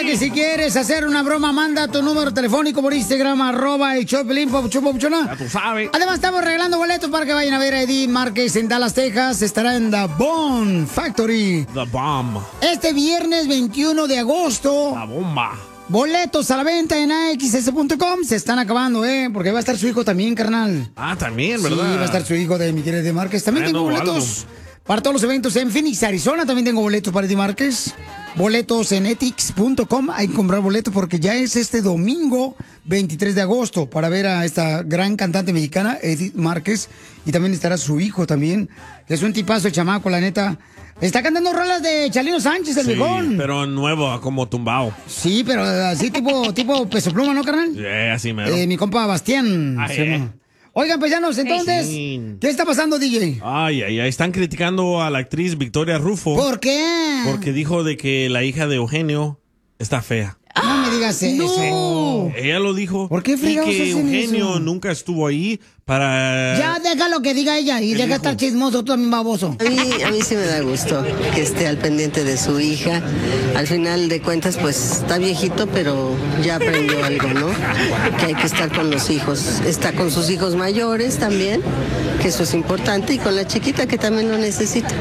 que si quieres hacer una broma, manda tu número telefónico por Instagram, @el-Choplin, Ya tú sabes. Además, estamos regalando boletos para que vayan a ver a Eddie Márquez en Dallas, Texas. Estará en The Bomb Factory. The Bomb. Este viernes 21 de agosto. La bomba. Boletos a la venta en AXS.com. Se están acabando, porque va a estar su hijo también, carnal. Ah, también, ¿verdad? Sí, va a estar su hijo de mi querido Eddie Márquez. También tengo boletos para todos los eventos en Phoenix, Arizona. También tengo boletos para Eddie Márquez. Boletos en etix.com. Hay que comprar boletos porque ya es este domingo 23 de agosto para ver a esta gran cantante mexicana, Edith Márquez. Y también estará su hijo también, que es un tipazo el chamaco, la neta. Está cantando rolas de Chalino Sánchez, el viejón. Pero nuevo, como tumbado. Sí, pero así tipo Peso Pluma, ¿no, carnal? Así mero. Mi compa Bastián. Oigan, paisanos, entonces, ¿qué está pasando, DJ? Ay, están criticando a la actriz Victoria Rufo. ¿Por qué? Porque dijo de que la hija de Eugenio está fea. No me digas eso. No. Ella lo dijo. ¿Por qué fregados Y que hacen Eugenio eso? nunca estuvo ahí para... Ya, déjalo que diga ella y deja de estar chismoso, tú también baboso. A mí sí me da gusto que esté al pendiente de su hija. Al final de cuentas, pues está viejito, pero ya aprendió algo, ¿no? Que hay que estar con los hijos. Está con sus hijos mayores también, que eso es importante, y con la chiquita que también lo necesita.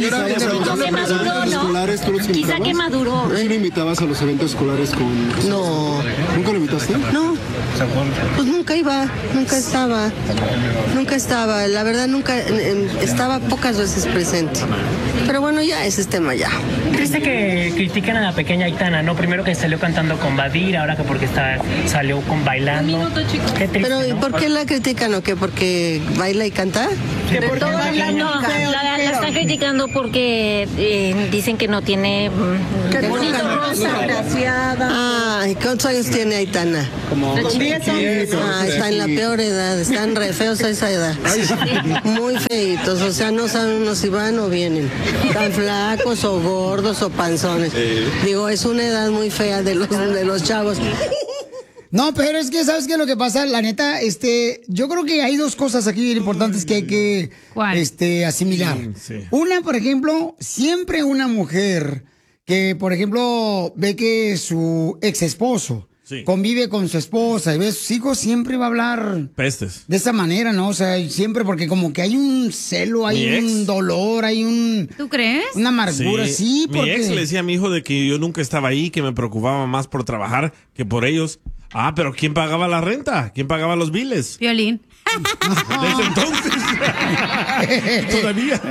Quizá que maduró. ¿Sí lo invitabas a los eventos escolares con...? No. ¿Nunca lo invitaste? No. Pues nunca iba, nunca estaba, la verdad nunca, estaba pocas veces presente. Pero bueno, ya ese es tema ya. Triste que critiquen a la pequeña Aitana, ¿no? Primero que salió cantando con Badir, ahora que porque salió con bailando. Un minuto, chicos. Qué triste, Pero ¿y ¿no? por qué la critican o qué? ¿Porque baila y canta? No, la están criticando porque dicen que no tiene bonito rosa, graciada. Ay, ¿cuántos años tiene Aitana? Como 10 años. Ah, está en la peor edad, están re feos a esa edad. Muy feitos, o sea, no saben uno si van o vienen. Tan flacos o gordos o panzones. Digo, es una edad muy fea de los chavos. No, pero es que, ¿sabes qué es lo que pasa? La neta, yo creo que hay dos cosas aquí bien importantes que hay que asimilar. Sí. Una, por ejemplo, siempre una mujer que, por ejemplo, ve que su ex esposo convive con su esposa y ve a sus hijos, siempre va a hablar Pestes. de esa manera, ¿no? O sea, siempre porque como que hay un celo, hay un dolor, hay un... ¿Tú crees? Una amargura, sí, porque... Mi ex le decía a mi hijo de que yo nunca estaba ahí, que me preocupaba más por trabajar que por ellos. Ah, pero ¿quién pagaba la renta? ¿Quién pagaba los biles? Violín. Desde entonces. Todavía.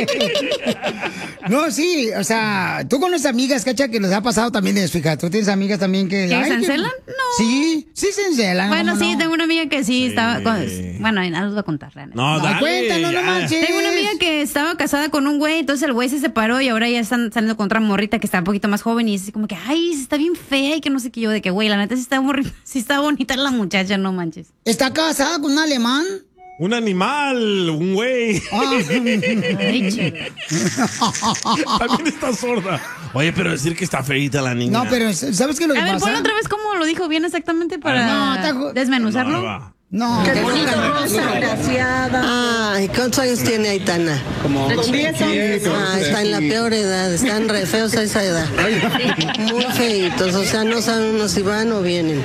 No, sí, o sea, tú conoces amigas, cacha, que les ha pasado también eso, hija. ¿Tú tienes amigas también que... ¿Que ay, se encelan? No. Sí se encelan. Bueno, ¿cómo sí, no? tengo una amiga que sí estaba... Bueno, nada, les voy a contar. La neta. No, dale. Cuéntanos, no manches. Tengo una amiga que estaba casada con un güey, entonces el güey se separó y ahora ya están saliendo con otra morrita que está un poquito más joven y es así como que, ay, está bien fea y que no sé qué yo, de que, güey, la neta sí está bonita la muchacha, no manches. ¿Está casada con un alemán? Un animal, un güey. Ay, También está sorda. Oye, pero decir que está feita la niña. No, pero ¿sabes qué es lo que a ver, pasa? ponle otra vez cómo lo dijo bien exactamente para No, desmenuzarlo. va. No. Qué bonito rosa, graciada. Ay, ¿cuántos años tiene Aitana? Como 10 años. Ah, está en la peor edad, están re feos a esa edad. Muy feitos, o sea, no saben uno si van o vienen.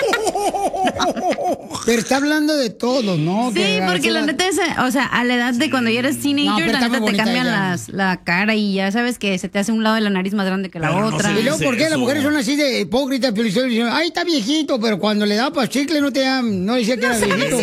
Pero está hablando de todo, ¿no? Sí, Que porque la neta es, o sea, a la edad de cuando ya eres No, teenager, pero la está muy neta te bonita cambian ella. la cara y ya sabes que se te hace un lado de la nariz más grande que la Pero no otra. se Y luego, ¿por qué eso. las mujeres son así de hipócritas? Pero dicen, ay, está viejito, pero cuando le da para chicle no decía que era viejito.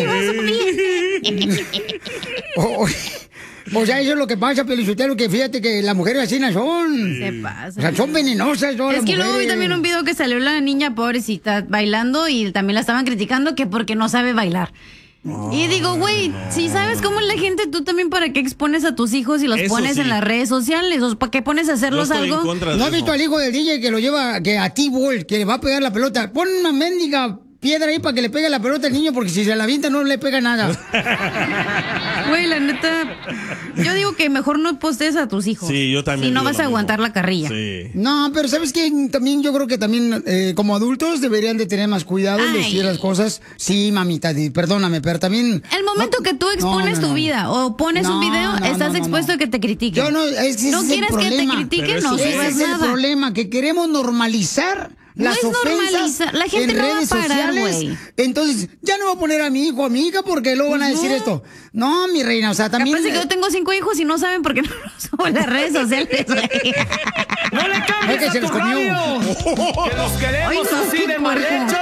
O sea, eso es lo que pasa, Pelizotelo, que fíjate que las mujeres así no son. Se pasa. O sea, son venenosas todas Es las que luego vi mujeres. también un video que salió la niña pobrecita bailando y también la estaban criticando que porque no sabe bailar. Y digo, güey, si sabes cómo es la gente, tú también para qué expones a tus hijos y los Eso pones sí. en las redes sociales, o para qué pones a Yo hacerlos estoy en algo. contra de ¿No has eso. visto al hijo del DJ que lo lleva, que a T-Ball, que le va a pegar la pelota? Pon una mendiga piedra ahí para que le pegue la pelota al niño, porque si se la avienta no le pega nada. Güey, la neta, yo digo que mejor no postees a tus hijos. Sí, yo también Si no digo vas lo a aguantar mismo. la carrilla. Sí. No, pero ¿sabes qué? También yo creo que también como adultos deberían de tener más cuidado en Ay. decir las cosas. Sí, mamita, perdóname, pero también... El momento no, que tú expones no. tu vida o pones un No, video, no, estás no, expuesto no. a que te critiquen. Yo no, es que ¿No ese es el quieres que te problema. critiquen? Pero No eso Ese subas es el nada. problema, que queremos normalizar las es ofensas normalizar. La gente en no va a redes parar, sociales. güey. Entonces, ya no voy a poner a mi hijo, a mi hija, porque luego van a decir esto. No, mi reina, o sea, también... Capaz de que yo tengo 5 hijos y no saben por qué no lo subo en las redes sociales. ¡No le cambies que a se tu los comió. radio! ¡Que los queremos Ay, no, así qué de puerco. malhechos!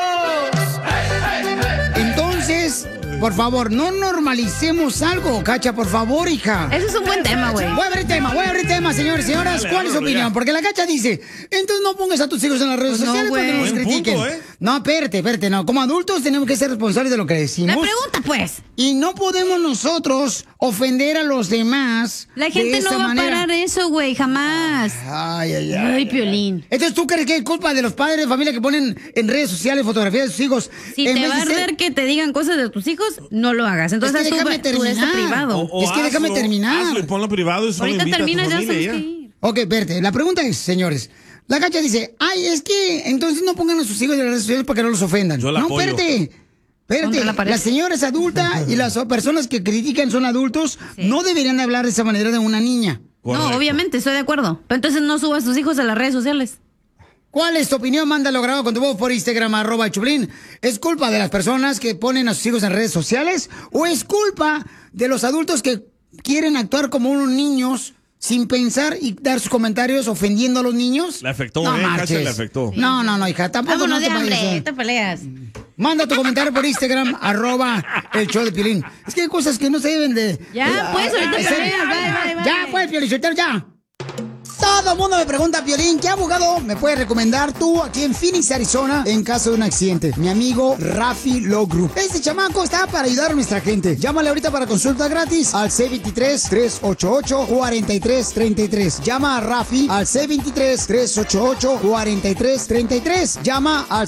Entonces, por favor, no normalicemos algo, Cacha, por favor, hija. Eso es un buen tema, güey. Voy a abrir tema, señores y señoras. Dale, ¿Cuál es su ábrelo opinión? ya. Porque la Cacha dice, entonces no pongas a tus hijos en las redes Pues no, sociales güey. cuando nos Buen critiquen. punto, ¿eh? No, espérate, no. Como adultos tenemos que ser responsables de lo que decimos. La pregunta, pues. Y no podemos nosotros ofender a los demás. La de gente esa no va manera. a parar eso, güey, jamás. Ay, Piolín. Entonces, ¿tú crees que es culpa de los padres de familia que ponen en redes sociales fotografías de sus hijos? Si En te vez va a de ser- arder que te digan cosas de tus hijos, no lo hagas. Entonces, Es que déjame tú eres terminar. privado. Es que déjame terminar. Hazlo y ponlo privado y solo Ahorita invita a tu terminas, ya familia sabes y que ya. ir. Ok, verte. La pregunta es, señores. La Cacha dice, ay, es que entonces no pongan a sus hijos en las redes sociales para que no los ofendan. Yo la no, apoyo. espérate. Contra la pared. La señora es adulta y las personas que critican son adultos. No deberían hablar de esa manera de una niña. Correcto. No, obviamente, estoy de acuerdo. Pero entonces no subas a tus hijos a las redes sociales. ¿Cuál es tu opinión? Mándalo grabado con tu voz por Instagram, @Choplin. ¿Es culpa de las personas que ponen a sus hijos en redes sociales? ¿O es culpa de los adultos que quieren actuar como unos niños sin pensar y dar sus comentarios ofendiendo a los niños? Le afectó, No Cacha, marches. le afectó. No, hija, tampoco Vámonos no te de hambre, vayas. te peleas. Manda tu comentario por Instagram, @el show de Piolín. Es que hay cosas que no se deben de... Ya, pues, ahorita Ay, peleas, bye. Ya, pues, Piolichotero, ya. Todo el mundo me pregunta, Piolín, ¿qué abogado me puedes recomendar tú aquí en Phoenix, Arizona, en caso de un accidente? Mi amigo Rafi Law Group. Este chamaco está para ayudar a nuestra gente. Llámale ahorita para consulta gratis al C23-388-4333. Llama a Rafi al C23-388-4333. Llama al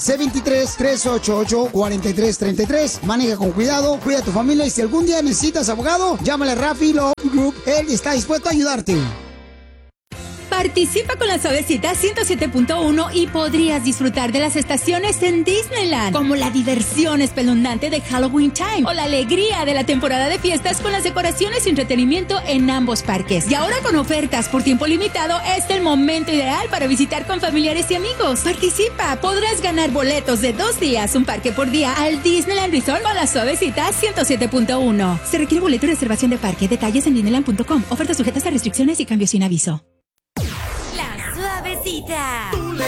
C23-388-4333. Maneja con cuidado, cuida a tu familia y si algún día necesitas abogado, llámale a Rafi Law Group. Él está dispuesto a ayudarte. Participa con la Suavecita 107.1 y podrías disfrutar de las estaciones en Disneyland, como la diversión espeluznante de Halloween Time o la alegría de la temporada de fiestas con las decoraciones y entretenimiento en ambos parques. Y ahora con ofertas por tiempo limitado, es el momento ideal para visitar con familiares y amigos. Participa, podrás ganar boletos de 2 días, un parque por día al Disneyland Resort con la Suavecita 107.1. Se requiere boleto y reservación de parque. Detalles en disneyland.com. Ofertas sujetas a restricciones y cambios sin aviso. La Suavecita.